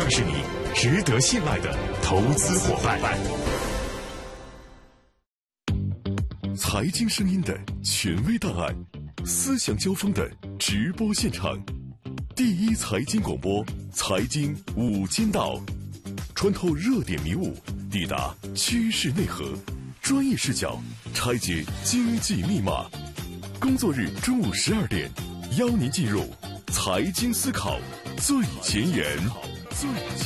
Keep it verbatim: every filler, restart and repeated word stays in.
更是你值得信赖的投资伙伴。 财经声音的权威档案，思想交锋的直播现场，第一财经广播，财经五间道，穿透热点迷雾，抵达趋势内核，专业视角拆解经济密码。工作日中午十二点，邀您进入财经思考最前沿。最前